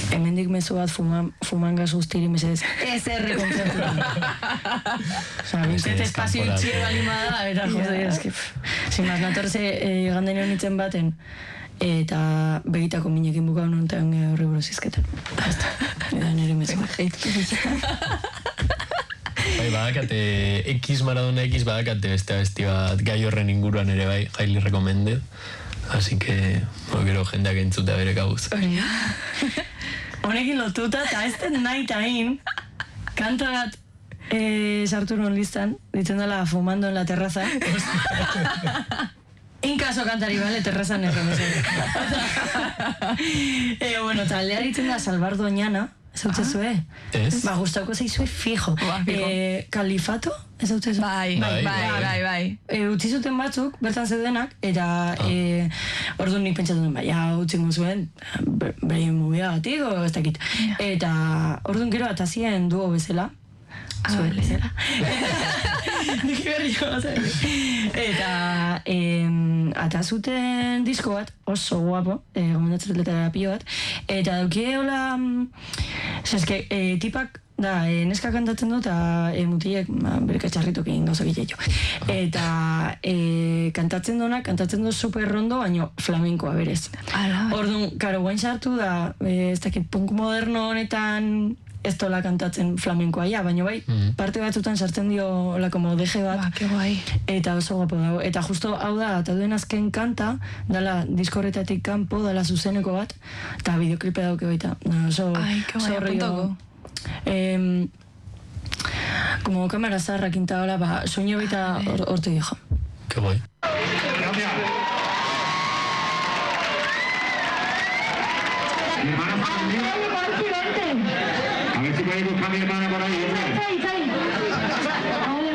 hemendik mezu bat fuman gaz guztiri mesedez SR kontzertutan. Bintzet espazio itxie balimada, eta jode, eski, sin más, natorze gandaino nintzen baten, eta begitako minekin bukau nontan horri buruz izketan. Eta nire mezu bat. Bai, badakate, X Maradona X badakate beste bat gai horren inguruan ere bai, highly recommended. Así que, gero jendeak entzutea bere kabuz. Honekin lotuta, eta ez den nahi tahin, kanta bat sartu non listan, ditzen dela fumando en la terraza. Inkaso kantari, bale, terrazan erremezen. Bueno, taldea ditzen da Salvar Doñana, ez hau txezue? Ez? Ba, gustauko zeizue fijo. Kalifato? Ez hau txezue? Bai. Utzi zuten batzuk, bertan zeudenak, eta orduan nik pentsatu duen, bai, utzingo zuen, bere mubia batik, ez dakit. Eta orduan gero atazien duo bezala, zuen bezala. Nik berri jo, eta atazuten disko bat, oso guapo, gomendatzen terapio bat, eta daukie hola, eske, tipak, da, neska kantatzen du, eta mutilek bere katxarritok egin gauzak itxetxo. Eta kantatzen du super rondo, baino flamenkoa berez. Orduan, karo, guain sartu da, ez dakit punk moderno honetan, ez tola kantatzen flamenkoa, baina bai, parte batzutan sartzen dio olako modeje bat. Que guai. Eta oso guapo dago. Eta justo hau da, eta duen azken kanta, dala diskorretatik kanpo, dala zuzeneko bat, eta bideoklipe dauke baita. Oso horri dago. Como kamera zaharrak inta hola, soño baita hortu dijo. Que guai. A ver si podemos buscar a mi hermana por ahí, ¿eh?